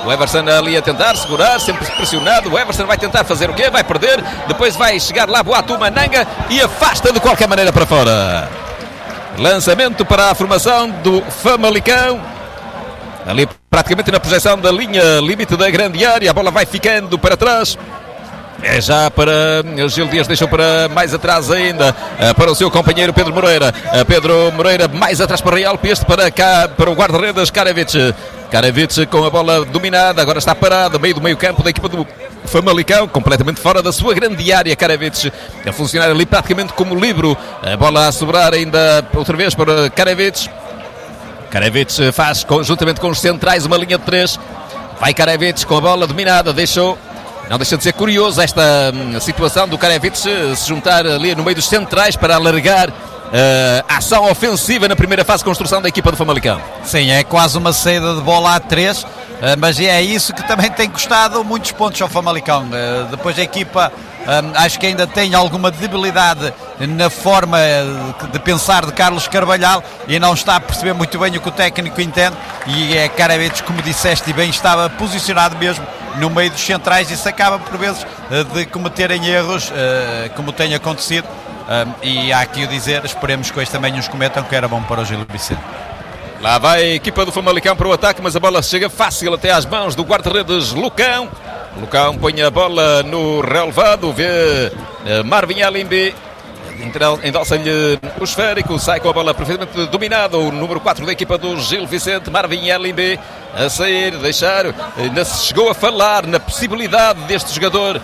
O Everson ali a tentar segurar, sempre pressionado. O Everson vai tentar fazer o quê? Vai perder. Depois vai chegar lá Boatu Mananga e afasta de qualquer maneira para fora. Lançamento para a formação do Famalicão. Ali praticamente na projeção da linha limite da grande área. A bola vai ficando para trás. É já para Gil Dias, deixou para mais atrás ainda, para o seu companheiro Pedro Moreira. Pedro Moreira mais atrás para Real, este para cá, para o guarda-redes Karevic. Karevic com a bola dominada, agora está parado, meio do meio campo da equipa do Famalicão, completamente fora da sua grande área. Karevic a funcionar ali praticamente como livro. A bola a sobrar ainda outra vez para Karevic. Karevic faz conjuntamente com os centrais uma linha de 3. Vai Karevic com a bola dominada, deixou. Não deixa de ser curioso esta situação do Karevic se juntar ali no meio dos centrais para alargar a ação ofensiva na primeira fase de construção da equipa do Famalicão. Sim, é quase uma saída de bola a 3, mas é isso que também tem custado muitos pontos ao Famalicão. Depois a equipa acho que ainda tem alguma debilidade na forma de pensar de Carlos Carvalhal e não está a perceber muito bem o que o técnico entende, e é Karevic, como disseste e bem, estava posicionado mesmo no meio dos centrais, e isso acaba por vezes de cometerem erros, como tem acontecido, e há aqui o dizer, esperemos que hoje também nos cometam, que era bom para o Gil Vicente. Lá vai a equipa do Famalicão para o ataque, mas a bola chega fácil até às mãos do guarda-redes Lucão. Lucão põe a bola no relevado, vê Marvin Alimbi, endalça-lhe o esférico, sai com a bola perfeitamente dominada o número 4 da equipa do Gil Vicente, Marvin Alimbi, a sair, deixar, ainda se chegou a falar na possibilidade deste jogador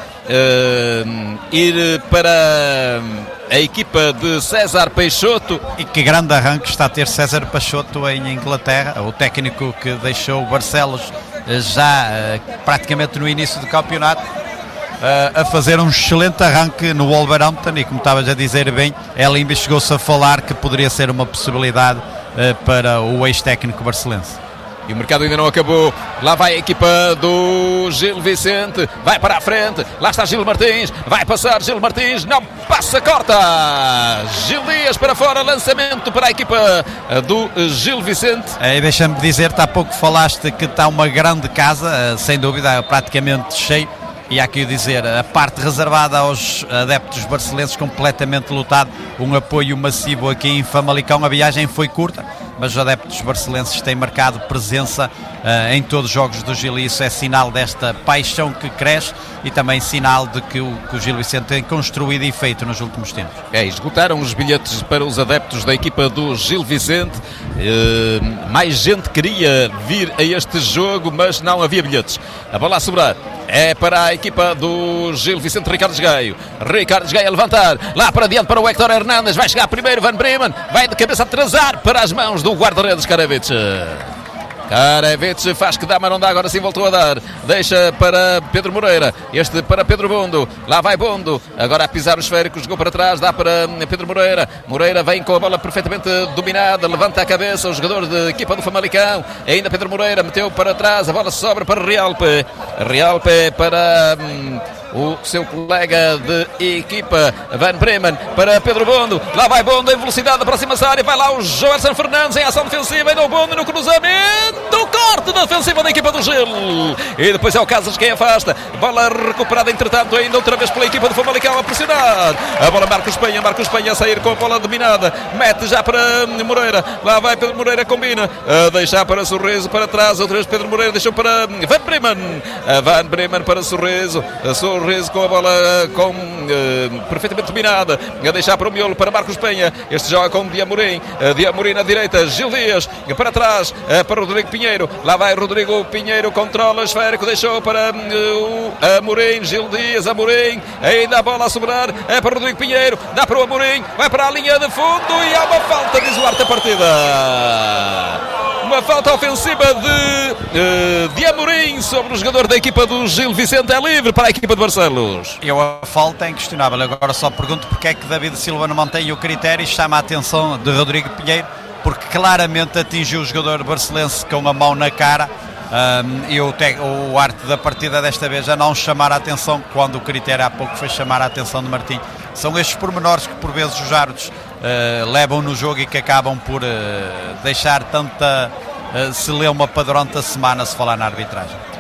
ir para a equipa de César Peixoto. E que grande arranque está a ter César Peixoto em Inglaterra, o técnico que deixou o Barcelos já praticamente no início do campeonato, a fazer um excelente arranque no Wolverhampton, e como estavas a dizer bem, Elimbi chegou-se a falar que poderia ser uma possibilidade para o ex-técnico barcelense. E o mercado ainda não acabou. Lá vai a equipa do Gil Vicente, vai para a frente, lá está Gil Martins, vai passar Gil Martins, não passa, corta Gil Dias para fora, lançamento para a equipa do Gil Vicente. Deixa-me dizer-te, há pouco falaste que está uma grande casa, sem dúvida, praticamente cheio, e há que dizer, a parte reservada aos adeptos barcelenses completamente lotado, um apoio massivo aqui em Famalicão. A viagem foi curta, mas os adeptos barcelenses têm marcado presença em todos os jogos do Gil, e isso é sinal desta paixão que cresce e também sinal de que o Gil Vicente tem construído e feito nos últimos tempos. Esgotaram os bilhetes para os adeptos da equipa do Gil Vicente. Mais gente queria vir a este jogo, mas não havia bilhetes. A bola a sobrar é para a equipa do Gil Vicente, Ricardo Gaio. Ricardo Gaio a levantar, lá para diante para o Héctor Hernández, vai chegar primeiro Van Bremen, vai de cabeça atrasar para as mãos do guarda-redes Karevic. Karevic faz que dá, mas não dá, agora sim voltou a dar, deixa para Pedro Moreira, este para Pedro Bondo, lá vai Bondo, agora a pisar o esférico, jogou para trás, dá para Pedro Moreira. Moreira vem com a bola perfeitamente dominada, levanta a cabeça o jogador da equipa do Famalicão, ainda Pedro Moreira meteu para trás, a bola sobra para Rialpe para o seu colega de equipa Van Bremen, para Pedro Bondo, lá vai Bondo em velocidade, aproxima-se da área, vai lá o Joelson Fernandes em ação defensiva, ainda o Bondo no cruzamento, corte da defensiva da equipa do Gil, e depois é o Casas quem afasta, bola recuperada entretanto ainda outra vez pela equipa do Famalicão a pressionar, a bola Marcos Penha a sair com a bola dominada, mete já para Moreira, lá vai Pedro Moreira, combina, a deixar para Sorriso para trás, outra vez Pedro Moreira deixou para Van Bremen para Sorriso com a bola perfeitamente dominada, a deixar para o miolo para Marcos Penha, este joga com Diamorim na direita, Gil Dias para trás, para Rodrigo Pinheiro, lá vai Rodrigo Pinheiro, controla esférico, deixou para Amorim, Gil Dias, Amorim, ainda a bola a sobrar, é para Rodrigo Pinheiro, dá para o Amorim, vai para a linha de fundo e há uma falta, diz o árbitro da partida. Uma falta ofensiva de Amorim sobre o jogador da equipa do Gil Vicente, é livre para a equipa de Barcelos. A falta é inquestionável, agora só pergunto porque é que David Silva não mantém o critério e chama a atenção de Rodrigo Pinheiro, porque claramente atingiu o jogador barcelense com a mão na cara, e o arte da partida desta vez a não chamar a atenção, quando o critério há pouco foi chamar a atenção de Martim. São estes pormenores que por vezes os árbitros levam no jogo e que acabam por deixar tanta celeuma para durante a semana se falar na arbitragem.